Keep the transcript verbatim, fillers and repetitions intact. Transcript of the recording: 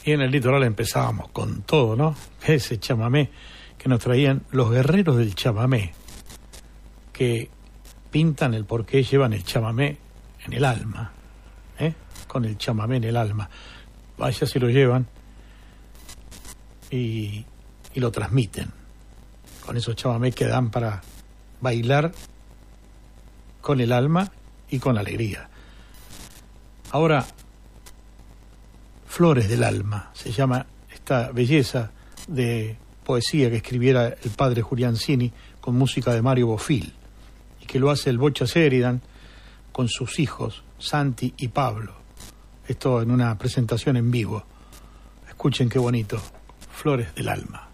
Y en el litoral empezábamos con todo, ¿no? Ese chamamé que nos traían los guerreros del chamamé, que pintan el por qué llevan el chamamé en el alma, ¿eh? Con el chamamé en el alma. Vaya si lo llevan y, y lo transmiten. Con esos chamamé que dan para bailar con el alma y con alegría. Ahora, Flores del Alma se llama esta belleza de poesía que escribiera el padre Julián Cini con música de Mario Bofill, y que lo hace el Bocha Sheridan con sus hijos Santi y Pablo. Esto en una presentación en vivo. Escuchen qué bonito, Flores del Alma.